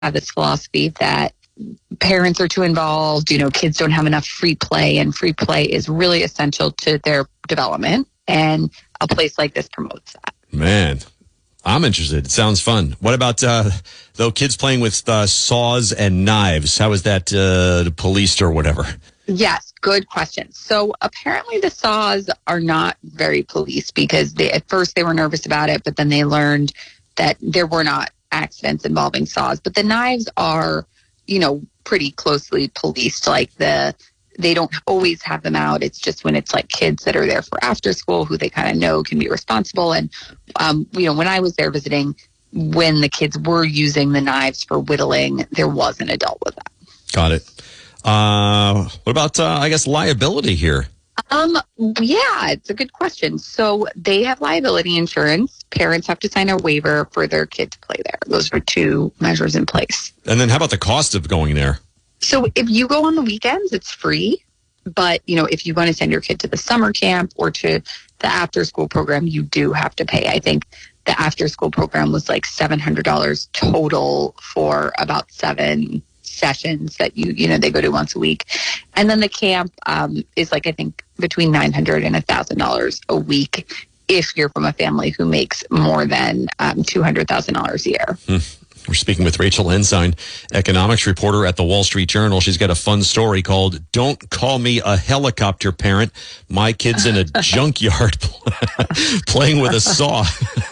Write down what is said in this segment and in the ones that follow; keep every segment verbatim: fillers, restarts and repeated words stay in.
have this philosophy that parents are too involved, you know, kids don't have enough free play, and free play is really essential to their development, and a place like this promotes that. Man, I'm interested. It sounds fun. What about, uh, though, kids playing with uh, saws and knives? How is that uh, policed or whatever? Yes, good question. So apparently the saws are not very policed, because they, at first they were nervous about it, but then they learned that there were not accidents involving saws. But the knives are, you know, pretty closely policed. Like the, they don't always have them out. It's just when it's like kids that are there for after school who they kind of know can be responsible. And, um, you know, when I was there visiting, when the kids were using the knives for whittling, there was an adult with that. Got it. Uh, what about, uh, I guess, liability here? Um, yeah, it's a good question. So they have liability insurance. Parents have to sign a waiver for their kid to play there. Those are two measures in place. And then how about the cost of going there? So if you go on the weekends, it's free. But, you know, if you want to send your kid to the summer camp or to the after school program, you do have to pay. I think the after school program was like seven hundred dollars total for about seven sessions that you, you know, they go to once a week. And then the camp um, is like, I think between nine hundred dollars and one thousand dollars a week if you're from a family who makes more than um, two hundred thousand dollars a year. Hmm. We're speaking with Rachel Ensign, economics reporter at the Wall Street Journal. She's got a fun story called "Don't Call Me a Helicopter Parent. My kid's in a junkyard playing with a saw."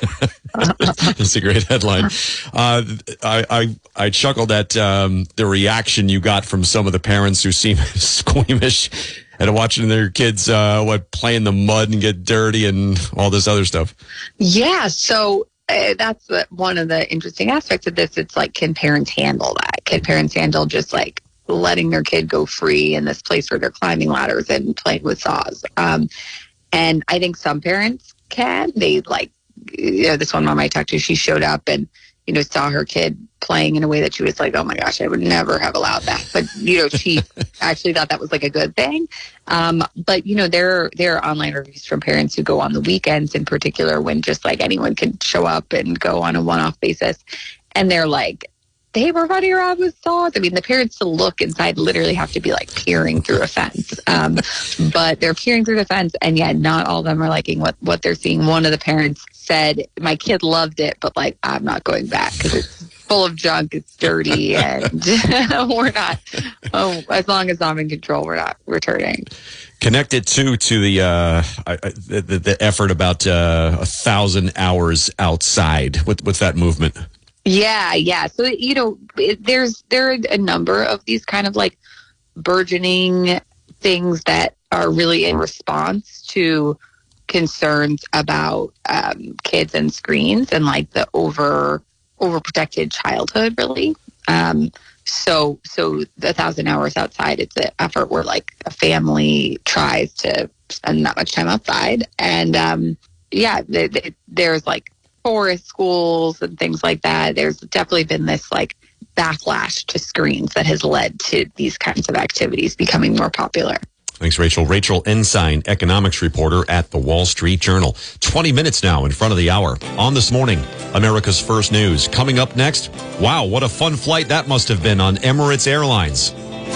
That's a great headline. Uh, I, I I chuckled at um, the reaction you got from some of the parents who seem squeamish at watching their kids uh, what play in the mud and get dirty and all this other stuff. Yeah, so uh, that's the, one of the interesting aspects of this. It's like, can parents handle that? Can parents handle just like letting their kid go free in this place where they're climbing ladders and playing with saws? Um, and I think some parents can. They like, you know, this one mom I talked to, she showed up and, you know, saw her kid playing in a way that she was like, oh my gosh, I would never have allowed that. But, you know, she actually thought that was like a good thing. Um, but, you know, there, there are online reviews from parents who go on the weekends in particular, when just like anyone can show up and go on a one-off basis. And they're like, they were running around with saws. I mean, the parents to look inside literally have to be like peering through a fence. Um, but they're peering through the fence, and yet not all of them are liking what, what they're seeing. One of the parents said, my kid loved it, but like, I'm not going back because it's full of junk, it's dirty, and we're not, oh, as long as I'm in control, we're not returning. Connected too to the, uh, the, the effort about uh, a thousand hours outside. What, what's that movement? Yeah, yeah. So, you know, it, there's there are a number of these kind of like burgeoning things that are really in response to concerns about um, kids and screens and like the over overprotected childhood, really. Um, so, so the thousand hours outside, it's an effort where like a family tries to spend that much time outside, and um, yeah, they, they, there's like forest schools and things like that. There's definitely been this like backlash to screens that has led to these kinds of activities becoming more popular. Thanks, Rachel. Rachel Ensign, economics reporter at the Wall Street Journal. twenty minutes now in front of the hour. On This Morning, America's First News. Coming up next, wow, what a fun flight that must have been on Emirates Airlines.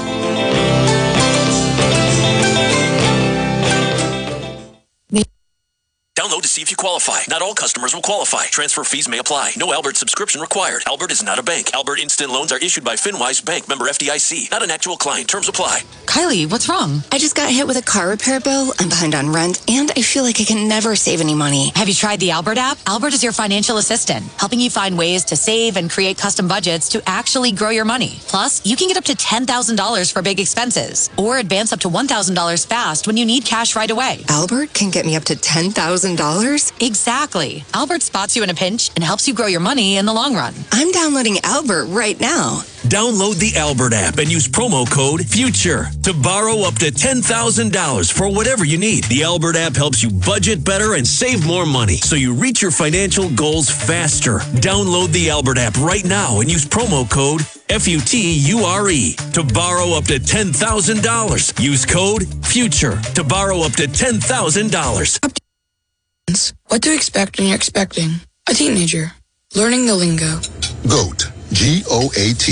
Download to see if you qualify. Not all customers will qualify. Transfer fees may apply. No Albert subscription required. Albert is not a bank. Albert Instant Loans are issued by FinWise Bank, member F D I C. Not an actual client. Terms apply. Kylie, what's wrong? I just got hit with a car repair bill. I'm behind on rent, and I feel like I can never save any money. Have you tried the Albert app? Albert is your financial assistant, helping you find ways to save and create custom budgets to actually grow your money. Plus, you can get up to ten thousand dollars for big expenses, or advance up to one thousand dollars fast when you need cash right away. Albert can get me up to ten thousand dollars? Exactly. Albert spots you in a pinch and helps you grow your money in the long run. I'm downloading Albert right now. Download the Albert app and use promo code FUTURE to borrow up to ten thousand dollars for whatever you need. The Albert app helps you budget better and save more money so you reach your financial goals faster. Download the Albert app right now and use promo code F U T U R E to borrow up to ten thousand dollars. Use code FUTURE to borrow up to ten thousand dollars. What to expect when you're expecting a teenager. Learning the lingo. GOAT. G O A T.